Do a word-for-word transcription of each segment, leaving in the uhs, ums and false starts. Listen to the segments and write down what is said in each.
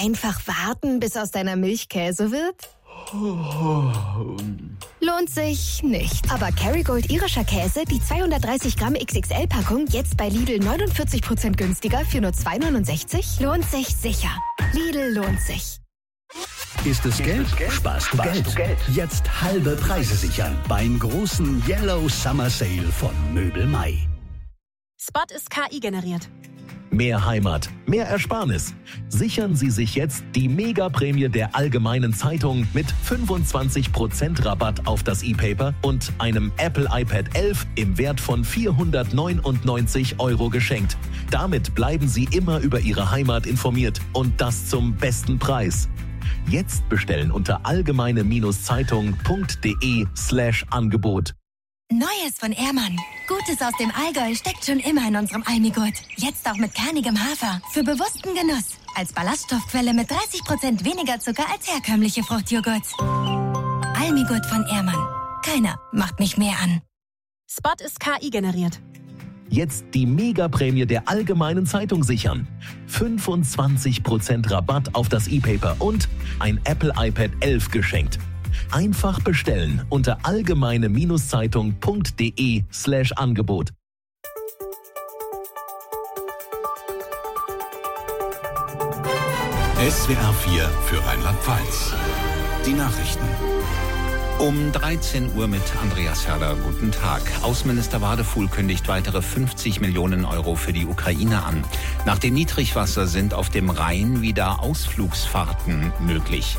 Einfach warten, bis aus deiner Milch Käse wird? Lohnt sich nicht. Aber Kerrygold irischer Käse, die zweihundertdreißig Gramm X X L-Packung, jetzt bei Lidl neunundvierzig Prozent günstiger für nur zwei neunundsechzig, lohnt sich sicher. Lidl lohnt sich. Ist es Geld? Sparst du Geld. Geld. Jetzt halbe Preise sichern beim großen Yellow Summer Sale von Möbel Mai. Spot ist K I generiert. Mehr Heimat, mehr Ersparnis. Sichern Sie sich jetzt die Mega-Prämie der Allgemeinen Zeitung mit fünfundzwanzig Prozent Rabatt auf das E-Paper und einem Apple iPad elf im Wert von vierhundertneunundneunzig Euro geschenkt. Damit bleiben Sie immer über Ihre Heimat informiert und das zum besten Preis. Jetzt bestellen unter allgemeine-zeitung.de slash Angebot. Neues von Ehrmann. Gutes aus dem Allgäu steckt schon immer in unserem Almigurt. Jetzt auch mit kernigem Hafer. Für bewussten Genuss. Als Ballaststoffquelle mit dreißig Prozent weniger Zucker als herkömmliche Fruchtjoghurts. Almigurt von Ehrmann. Keiner macht mich mehr an. Spot ist K I generiert. Jetzt die Mega-Prämie der Allgemeinen Zeitung sichern. fünfundzwanzig Prozent Rabatt auf das E-Paper und ein Apple iPad elf geschenkt. Einfach bestellen unter allgemeine-zeitung.de slash Angebot. S W R vier für Rheinland-Pfalz. Die Nachrichten. Um dreizehn Uhr mit Andreas Herder. Guten Tag. Außenminister Wadefuhl kündigt weitere fünfzig Millionen Euro für die Ukraine an. Nach dem Niedrigwasser sind auf dem Rhein wieder Ausflugsfahrten möglich.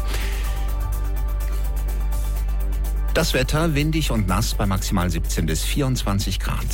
Das Wetter windig und nass bei maximal siebzehn bis vierundzwanzig Grad.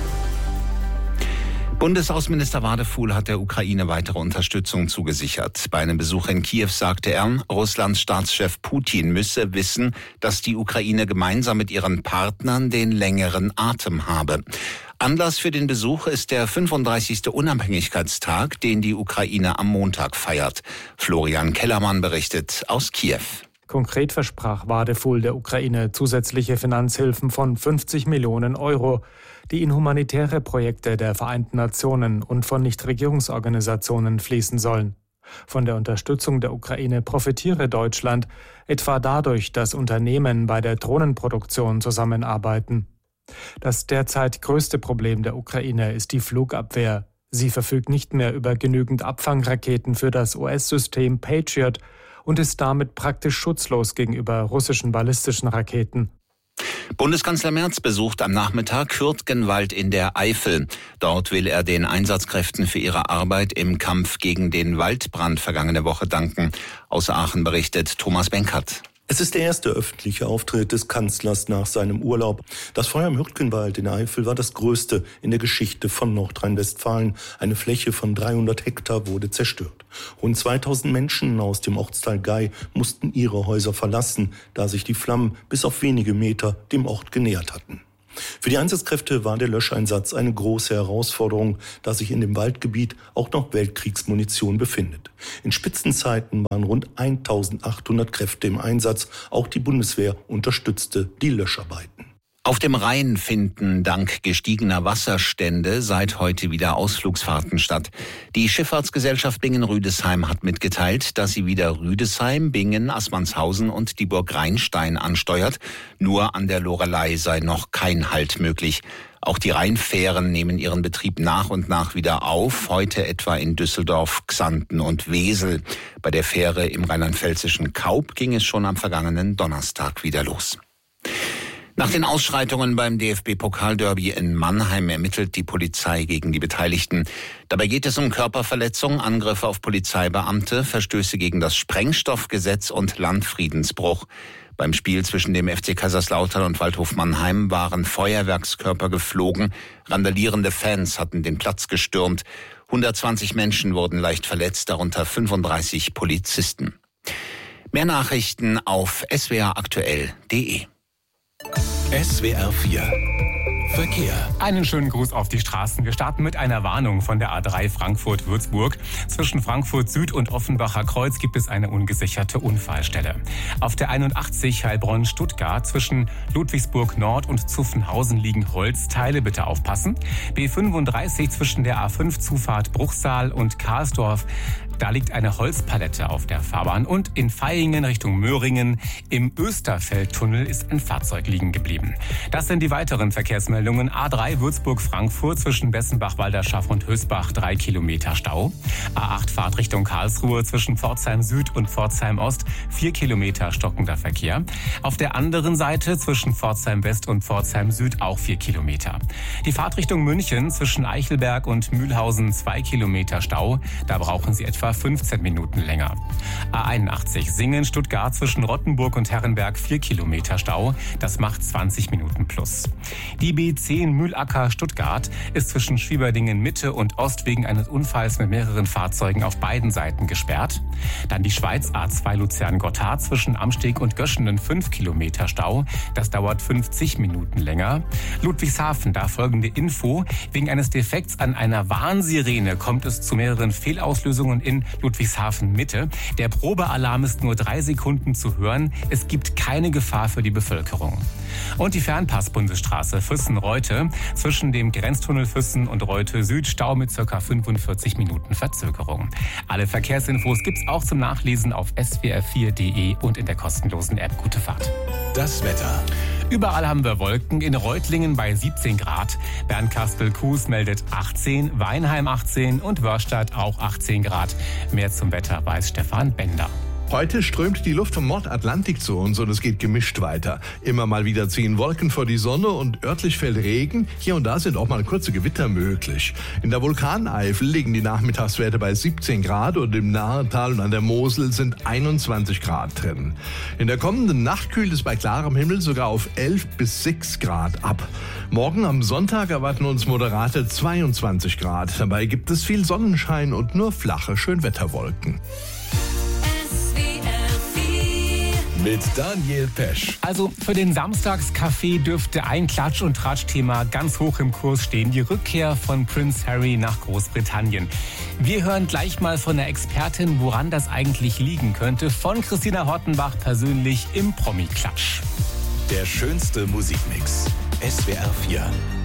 Bundesaußenminister Wadefuhl hat der Ukraine weitere Unterstützung zugesichert. Bei einem Besuch in Kiew sagte er, Russlands Staatschef Putin müsse wissen, dass die Ukraine gemeinsam mit ihren Partnern den längeren Atem habe. Anlass für den Besuch ist der fünfunddreißigste Unabhängigkeitstag, den die Ukraine am Montag feiert. Florian Kellermann berichtet aus Kiew. Konkret versprach Wadefuhl der Ukraine zusätzliche Finanzhilfen von fünfzig Millionen Euro, die in humanitäre Projekte der Vereinten Nationen und von Nichtregierungsorganisationen fließen sollen. Von der Unterstützung der Ukraine profitiere Deutschland, etwa dadurch, dass Unternehmen bei der Drohnenproduktion zusammenarbeiten. Das derzeit größte Problem der Ukraine ist die Flugabwehr. Sie verfügt nicht mehr über genügend Abfangraketen für das U S-System Patriot und ist damit praktisch schutzlos gegenüber russischen ballistischen Raketen. Bundeskanzler Merz besucht am Nachmittag Hürtgenwald in der Eifel. Dort will er den Einsatzkräften für ihre Arbeit im Kampf gegen den Waldbrand vergangene Woche danken. Aus Aachen berichtet Thomas Benkert. Es ist der erste öffentliche Auftritt des Kanzlers nach seinem Urlaub. Das Feuer im Hürtgenwald in der Eifel war das größte in der Geschichte von Nordrhein-Westfalen. Eine Fläche von dreihundert Hektar wurde zerstört. Rund zweitausend Menschen aus dem Ortsteil Gei mussten ihre Häuser verlassen, da sich die Flammen bis auf wenige Meter dem Ort genähert hatten. Für die Einsatzkräfte war der Löscheinsatz eine große Herausforderung, da sich in dem Waldgebiet auch noch Weltkriegsmunition befindet. In Spitzenzeiten waren rund eintausendachthundert Kräfte im Einsatz. Auch die Bundeswehr unterstützte die Löscharbeiten. Auf dem Rhein finden dank gestiegener Wasserstände seit heute wieder Ausflugsfahrten statt. Die Schifffahrtsgesellschaft Bingen-Rüdesheim hat mitgeteilt, dass sie wieder Rüdesheim, Bingen, Assmannshausen und die Burg Rheinstein ansteuert. Nur an der Loreley sei noch kein Halt möglich. Auch die Rheinfähren nehmen ihren Betrieb nach und nach wieder auf. Heute etwa in Düsseldorf, Xanten und Wesel. Bei der Fähre im rheinland-pfälzischen Kaub ging es schon am vergangenen Donnerstag wieder los. Nach den Ausschreitungen beim D F B-Pokalderby in Mannheim ermittelt die Polizei gegen die Beteiligten. Dabei geht es um Körperverletzung, Angriffe auf Polizeibeamte, Verstöße gegen das Sprengstoffgesetz und Landfriedensbruch. Beim Spiel zwischen dem F C Kaiserslautern und Waldhof Mannheim waren Feuerwerkskörper geflogen. Randalierende Fans hatten den Platz gestürmt. hundertzwanzig Menschen wurden leicht verletzt, darunter fünfunddreißig Polizisten. Mehr Nachrichten auf s w r aktuell punkt d e. S W R vier Verkehr. Einen schönen Gruß auf die Straßen. Wir starten mit einer Warnung von der A drei Frankfurt-Würzburg. Zwischen Frankfurt Süd und Offenbacher Kreuz gibt es eine ungesicherte Unfallstelle. Auf der einundachtzig Heilbronn-Stuttgart zwischen Ludwigsburg Nord und Zuffenhausen liegen Holzteile. Bitte aufpassen. B fünfunddreißig zwischen der A fünf Zufahrt Bruchsal und Karlsdorf Da liegt eine Holzpalette auf der Fahrbahn. Und in Vaihingen Richtung Möhringen im Österfeldtunnel ist ein Fahrzeug liegen geblieben. Das sind die weiteren Verkehrsmeldungen. A drei Würzburg-Frankfurt zwischen Bessenbach-Walderschaff und Hösbach drei Kilometer Stau. A acht Fahrt Richtung Karlsruhe zwischen Pforzheim Süd und Pforzheim Ost vier Kilometer stockender Verkehr. Auf der anderen Seite zwischen Pforzheim West und Pforzheim Süd auch vier Kilometer. Die Fahrt Richtung München zwischen Eichelberg und Mühlhausen zwei Kilometer Stau. Da brauchen Sie etwa fünfzehn Minuten länger. A einundachtzig Singen-Stuttgart zwischen Rottenburg und Herrenberg vier Kilometer Stau. Das macht zwanzig Minuten plus. Die B zehn Mühlacker-Stuttgart ist zwischen Schwieberdingen Mitte und Ost wegen eines Unfalls mit mehreren Fahrzeugen auf beiden Seiten gesperrt. Dann die Schweiz A zwei Luzern-Gotthard zwischen Amsteg und Göschenen fünf Kilometer Stau. Das dauert fünfzig Minuten länger. Ludwigshafen, da folgende Info. Wegen eines Defekts an einer Warnsirene kommt es zu mehreren Fehlauslösungen in Ludwigshafen Mitte. Der Probealarm ist nur drei Sekunden zu hören. Es gibt keine Gefahr für die Bevölkerung. Und die Fernpass-Bundesstraße Füssen-Reute zwischen dem Grenztunnel Füssen und Reute Süd Stau mit ca. fünfundvierzig Minuten Verzögerung. Alle Verkehrsinfos gibt's auch zum Nachlesen auf s w r vier punkt d e und in der kostenlosen App Gute Fahrt. Das Wetter. Überall haben wir Wolken, in Reutlingen bei siebzehn Grad, Bernkastel-Kues meldet achtzehn, Weinheim achtzehn und Wörstadt auch achtzehn Grad. Mehr zum Wetter weiß Stefan Bender. Heute strömt die Luft vom Nordatlantik zu uns und es geht gemischt weiter. Immer mal wieder ziehen Wolken vor die Sonne und örtlich fällt Regen. Hier und da sind auch mal kurze Gewitter möglich. In der Vulkaneifel liegen die Nachmittagswerte bei siebzehn Grad und im Nahental und an der Mosel sind einundzwanzig Grad drin. In der kommenden Nacht kühlt es bei klarem Himmel sogar auf elf bis sechs Grad ab. Morgen am Sonntag erwarten uns moderate zweiundzwanzig Grad. Dabei gibt es viel Sonnenschein und nur flache Schönwetterwolken. Mit Daniel Pesch. Also für den Samstagskaffee dürfte ein Klatsch- und Tratsch-Thema ganz hoch im Kurs stehen. Die Rückkehr von Prince Harry nach Großbritannien. Wir hören gleich mal von der Expertin, woran das eigentlich liegen könnte. Von Christina Hortenbach persönlich im Promi-Klatsch. Der schönste Musikmix. S W R vier.